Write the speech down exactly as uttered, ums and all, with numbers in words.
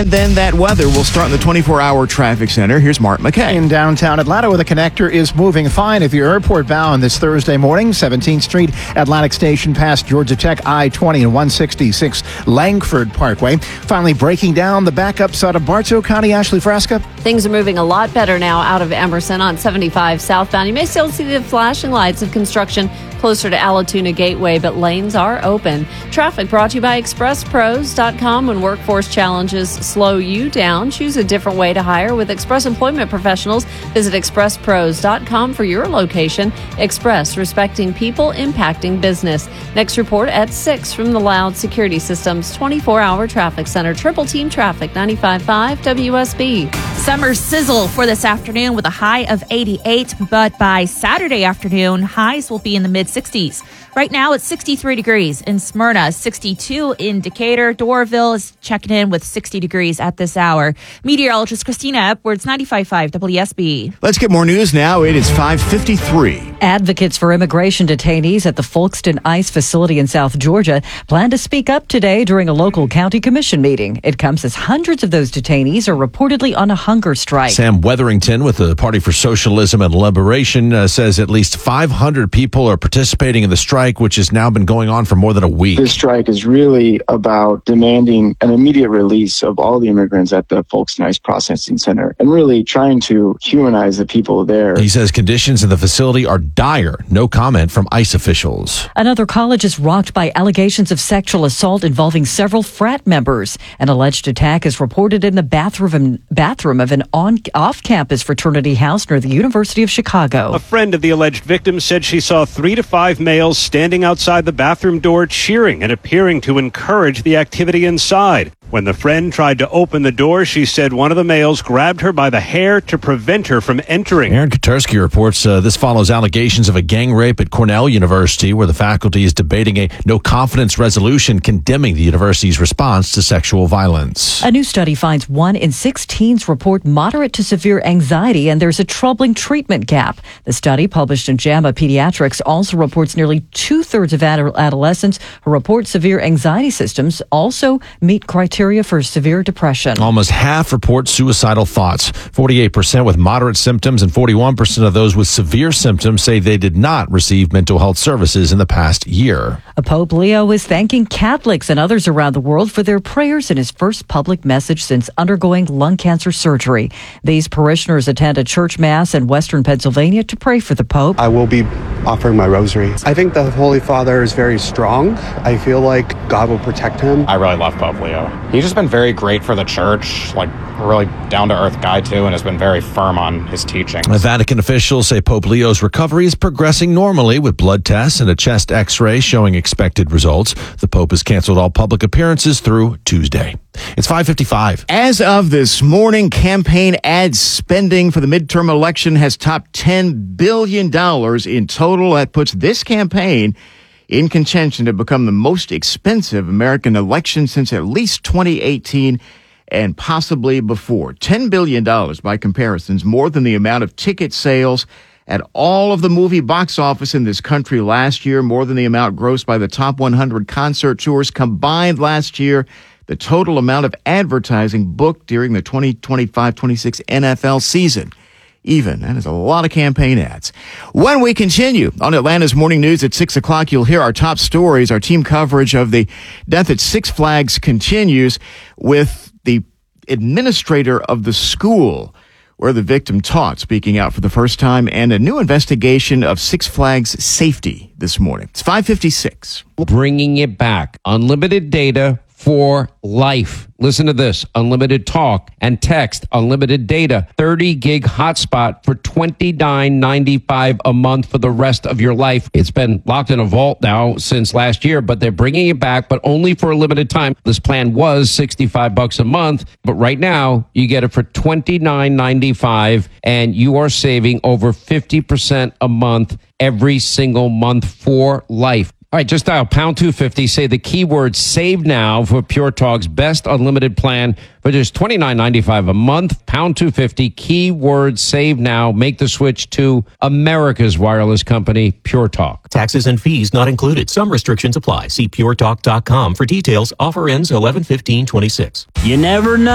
And then that weather will start in the twenty-four hour traffic center. Here's Mark McKay. In downtown Atlanta, where the connector is moving fine. If you're airport bound this Thursday morning, seventeenth Street, Atlantic Station past Georgia Tech, I twenty and one sixty-six Langford Parkway. Finally breaking down the backups out of Bartow County. Ashley Frasca. Things are moving a lot better now out of Emerson on seventy-five southbound. You may still see the flashing lights of construction closer to Allatoona Gateway, but lanes are open. Traffic brought to you by express pros dot com. When workforce challenges slow you down, choose a different way to hire with Express Employment Professionals. Visit express pros dot com for your location. Express, respecting people, impacting business. Next report at six from the Loud Security Systems twenty-four hour Traffic Center. Triple Team Traffic, ninety-five point five W S B. Summer sizzle for this afternoon with a high of eighty-eight, but by Saturday afternoon, highs will be in the mid-sixties. Right now, it's sixty-three degrees in Smyrna, sixty-two in Decatur. Doraville is checking in with sixty degrees at this hour. Meteorologist Christina Epwords, ninety-five point five W S B. Let's get more news now. It is five fifty-three. Advocates for immigration detainees at the Folkston ICE facility in South Georgia plan to speak up today during a local county commission meeting. It comes as hundreds of those detainees are reportedly on a hunger strike. Sam Wetherington with the Party for Socialism and Liberation uh, says at least five hundred people are participating in the strike, which has now been going on for more than a week. This strike is really about demanding an immediate release of all the immigrants at the Folkston ICE Processing Center and really trying to humanize the people there. He says conditions in the facility are dire. No comment from ICE officials. Another college is rocked by allegations of sexual assault involving several frat members. An alleged attack is reported in the bathroom, bathroom of an on, off-campus fraternity house near the University of Chicago. A friend of the alleged victim said she saw three to five males standing outside the bathroom door cheering and appearing to encourage the activity inside. When the friend tried to open the door, she said one of the males grabbed her by the hair to prevent her from entering. Aaron Koterski reports uh, this follows allegations of a gang rape at Cornell University, where the faculty is debating a no-confidence resolution condemning the university's response to sexual violence. A new study finds one in six teens report moderate to severe anxiety, and there's a troubling treatment gap. The study, published in JAMA Pediatrics, also reports nearly two-thirds of ad- adolescents who report severe anxiety symptoms also meet criteria for severe depression. Almost half report suicidal thoughts. forty-eight percent with moderate symptoms and forty-one percent of those with severe symptoms say they did not receive mental health services in the past year. Pope Leo is thanking Catholics and others around the world for their prayers in his first public message since undergoing lung cancer surgery. These parishioners attend a church mass in western Pennsylvania to pray for the Pope. I will be offering my rosary. I think the Holy Father is very strong. I feel like God will protect him. I really love Pope Leo. He's just been very great for the church, like a really down-to-earth guy, too, and has been very firm on his teachings. Vatican officials say Pope Leo's recovery is progressing normally with blood tests and a chest x-ray showing expected results. The Pope has canceled all public appearances through Tuesday. It's five fifty-five. As of this morning, campaign ad spending for the midterm election has topped ten billion dollars in total. That puts this campaign in contention to become the most expensive American election since at least twenty eighteen and possibly before. ten billion dollars by comparisons, more than the amount of ticket sales at all of the movie box office in this country last year, more than the amount grossed by the top one hundred concert tours combined last year, the total amount of advertising booked during the twenty twenty-five twenty-six N F L season. Even. That is a lot of campaign ads. When we continue on Atlanta's Morning News at six o'clock, you'll hear our top stories. Our team coverage of the death at Six Flags continues with the administrator of the school where the victim taught speaking out for the first time, and a new investigation of Six Flags safety this morning. It's five fifty-six. Bringing it back. Unlimited data for life. Listen to this. Unlimited talk and text, unlimited data, thirty gig hotspot for twenty-nine ninety-five a month for the rest of your life. It's been locked in a vault now since last year, but they're bringing it back, but only for a limited time. This plan was sixty-five bucks a month, but right now you get it for twenty-nine ninety-five, and you are saving over fifty percent a month every single month for life. All right, just dial pound two fifty, say the keyword save now for Pure Talk's best unlimited plan for just twenty-nine ninety-five a month. Pound two fifty, keyword save now. Make the switch to America's wireless company, Pure Talk. Taxes and fees not included. Some restrictions apply. See pure talk dot com for details. Offer ends eleven fifteen twenty-six. You never know.